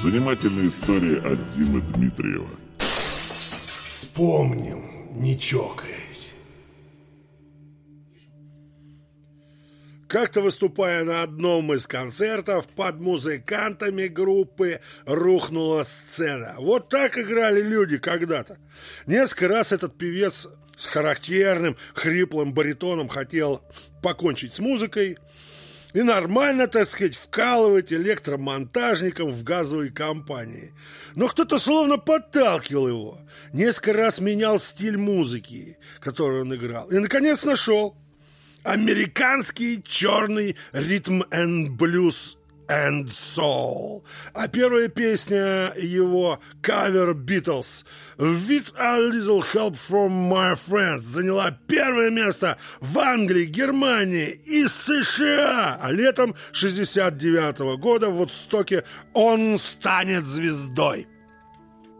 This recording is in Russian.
Занимательные истории от Димы Дмитриева. Вспомним, не чокаясь. Как-то выступая на одном из концертов, под музыкантами группы рухнула сцена. Вот так играли люди когда-то. Несколько раз этот певец с характерным хриплым баритоном хотел покончить с музыкой и нормально, так сказать, вкалывать электромонтажником в газовой компании. Но кто-то словно подталкивал его. Несколько раз менял стиль музыки, которую он играл. И, наконец, нашел. Американский черный ритм and блюз and soul. А первая песня его кавер Beatles With a Little Help from My Friends заняла первое место в Англии, Германии и США. А летом 1969 года в Вудстоке он станет звездой.